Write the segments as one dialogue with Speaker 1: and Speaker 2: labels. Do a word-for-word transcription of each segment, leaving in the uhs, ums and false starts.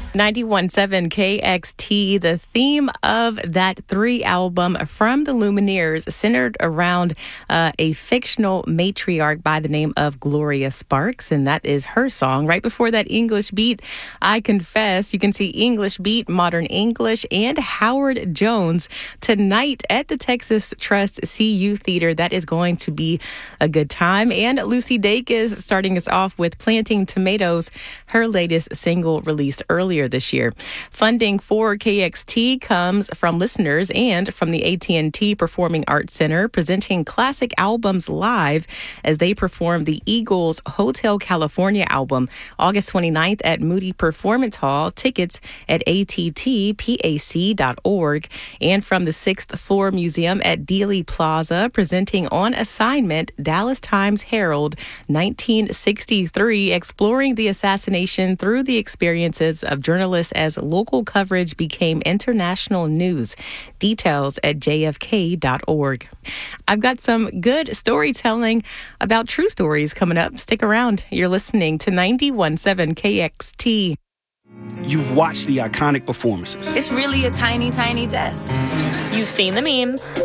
Speaker 1: ninety-one point seven K X T, the theme of that three album from the Lumineers centered around uh, a fictional matriarch by the name of Gloria Sparks, and that is her song. Right before that, English Beat, I Confess. You can see English Beat, Modern English, and Howard Jones tonight at the Texas Trust C U Theater. That is going to be a good time. And Lucy Dacus starting us off with Planting Tomatoes, her latest single released earlier this year. Funding for K X T comes from listeners and from the A T and T Performing Arts Center, presenting classic albums live as they perform the Eagles Hotel California album August twenty-ninth at Moody Performance Hall. Tickets at A T T pac dot org. And from the Sixth Floor Museum at Dealey Plaza, presenting On Assignment, Dallas Times Herald, nineteen sixty-three, exploring the assassination through the experiences of journalists as local coverage became international news. Details at j f k dot org. I've got some good storytelling about true stories coming up. Stick around. You're listening to ninety-one point seven K X T.
Speaker 2: You've watched the iconic performances.
Speaker 3: It's really a tiny, tiny desk.
Speaker 4: You've seen the memes.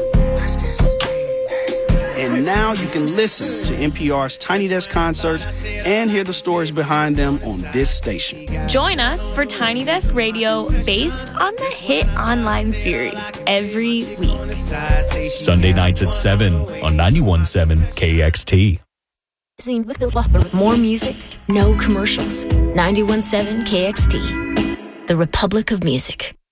Speaker 2: And now you can listen to N P R's Tiny Desk concerts and hear the stories behind them on this station.
Speaker 4: Join us for Tiny Desk Radio based on the hit online series every week.
Speaker 5: Sunday nights at seven on ninety-one point seven K X T.
Speaker 6: More music, no commercials. ninety-one point seven K X T, the Republic of Music.